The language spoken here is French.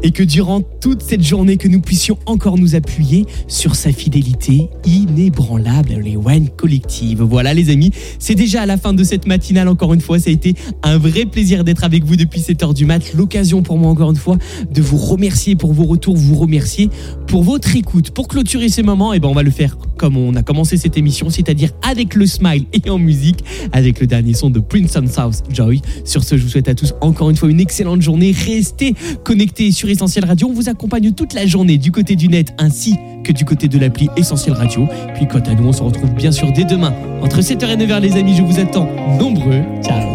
Et que durant toute cette journée, que nous puissions encore nous appuyer sur sa fidélité inébranlable, les One Collective. Voilà les amis, c'est déjà à la fin de cette matinale. Encore une fois, ça a été un vrai plaisir d'être avec vous depuis 7h du mat. L'occasion pour moi encore une fois de vous remercier pour vos retours, vous remercier pour votre écoute. Pour clôturer ces moments, on va le faire comme on a commencé cette émission, c'est-à-dire avec le smile et en musique, avec le dernier son de Prince and South Joy. Sur ce, je vous souhaite à tous encore une fois une excellente journée. Restez connectés sur Essentiel Radio. On vous accompagne toute la journée du côté du net ainsi que du côté de l'appli Essentiel Radio. Puis quant à nous, on se retrouve bien sûr dès demain entre 7h et 9h les amis. Je vous attends nombreux. Ciao.